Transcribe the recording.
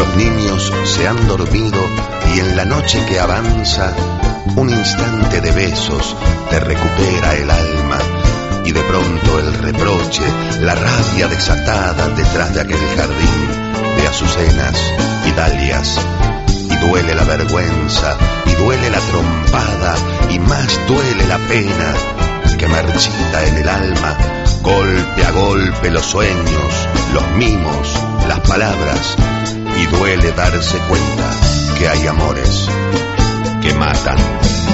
Los niños se han dormido y en la noche que avanza, un instante de besos te recupera el alma. Y de pronto el reproche, la rabia desatada detrás de aquel jardín de azucenas y dalias. Y duele la vergüenza, y duele la trompada, y más duele la pena que marchita en el alma, golpe a golpe los sueños, los mimos, las palabras. Y duele darse cuenta que hay amores que matan.